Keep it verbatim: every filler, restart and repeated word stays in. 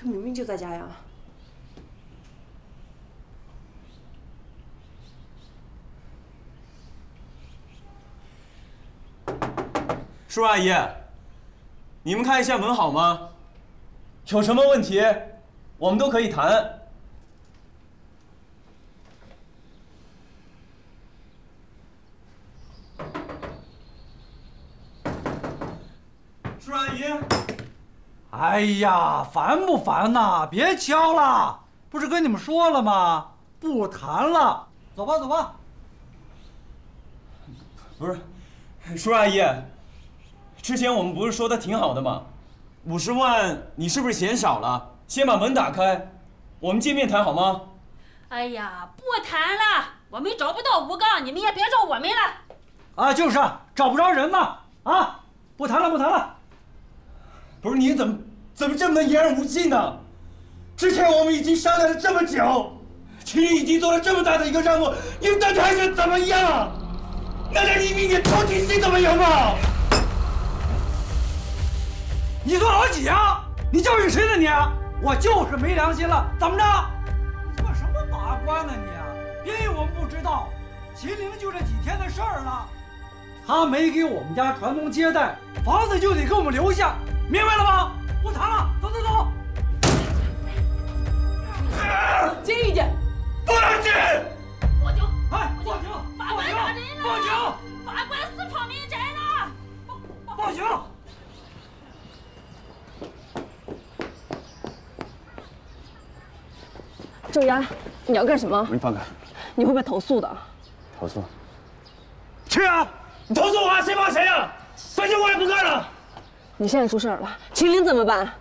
这明明就在家呀。 叔阿姨，你们看一下门好吗？有什么问题，我们都可以谈。叔阿姨， 哎呀，烦不烦呐？别敲了，不是跟你们说了吗？不谈了，走吧，走吧。 不是，叔阿姨，之前我们不是说的挺好的吗？五十万，你是不是嫌少了？先把门打开，我们见面谈好吗？ 哎呀，不谈了，我们找不到吴刚，你们也别找我们了。 啊，就是啊，找不着人嘛。啊，不谈了，不谈了。 不是你怎么怎么这么的言而无信呢？之前我们已经商量了这么久，秦林已经做了这么大的一个让步，你们到底还想怎么样？难道你一点同情心都没有吗？ 你做老几啊？你教育谁呢你？我就是没良心了，怎么着？你做什么法官呢你？别以为我们不知道，秦陵就这几天的事儿了。他没给我们家传宗接代，房子就得给我们留下，明白了吗？不谈了，走走走。 近一点， 不能进！ 报警！ 哎，报警！ 法官打人了！ 报警！ 法官私闯民宅了！ 报警！ 周岩，你要干什么？ 你放开！ 你会被投诉的。 投诉？去啊！你投诉我啊，谁怕谁啊？反正我也不干了。 你现在出事儿了，秦林怎么办？